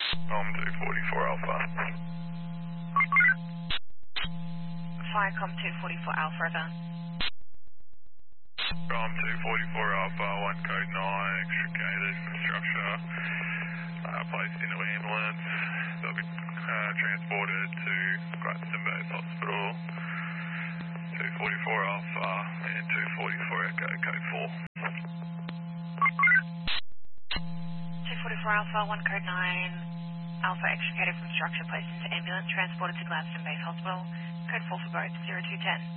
244 Alpha. Firecom 244 Alpha, over. 244 Alpha, 1 code 9, extricated from structure, placed into ambulance. They'll be transported to Gladstone-Based Hospital. 244 Alpha and 244 Echo, code 4. 244 Alpha, 1 code 9, Alpha extricated from structure, placed into ambulance, transported to Gladstone Base Hospital. Code 4 for both, 0210.